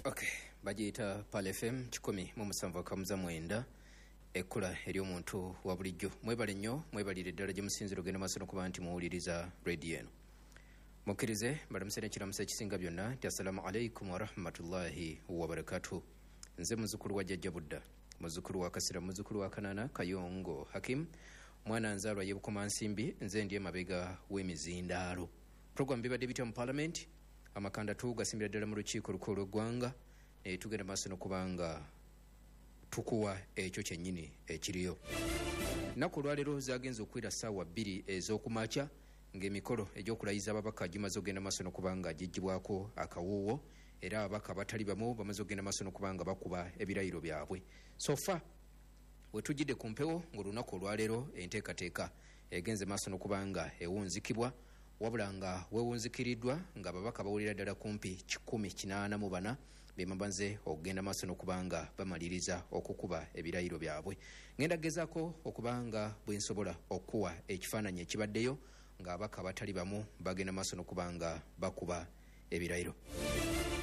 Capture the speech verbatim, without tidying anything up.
Okay, bagiyita Pal F M kikumi mu musanvu kamuza mwenda ekula eri omuntu wa bulijjo. Mwebale nnyo, mwebalire ddala gye musinzira ogenda maaso n'okuba nti muwuliriza radio eno. Mukkirize balamusene ekiramusa ekisinga byonna nti assalamu alaikum wa rahmatullahi wa barakatuh. Nze muzukulu wa Jjajja Budda, muzukulu wa Kasira, muzukulu wa Kanana Kayongo Hakim, mwana nzaalwa y'Ebukoma Nsimbi, nze ndi emabega w'emizindaalo. Program bibadde bitya mu Parliament, amakanda tu gasimbira ddala mu lukiiko olukulu lw'eggwanga, ne tugenda maaso n'okubanga tukuwa ekyo kyennyini ekiriyo. Nnaku olwaleero zaagenze okuwera ssaawa bbiri ez'okumakya ng'emikolo egy'okulayiza ababaka gimaze okugenda maaso n'okubanga giggyibwako akawuuwo, era ababaka batali bamu bamaze okugenda maaso n'okubanga bakuba ebirayiro byabwe. Sofa we tujjidde ku mpewo ng'olunaku olwaleero enteekateeka egenze maaso n'okubanga ewunzikibwa, wabula nga weewunzikiriddwa ng'ababaka bawulira ddala kumpi kikumi kinaana mu bana be bamaze okugenda maaso n'okubanga bamaliriza okukuba ebirayiro byabwe. Ngenda gezaako okubanga bwe nsobola okuwa ekifaananyi ekibaddeyo ng'ababaka batali bamu bagenda maaso n'okubanga bakuba ebirayiro.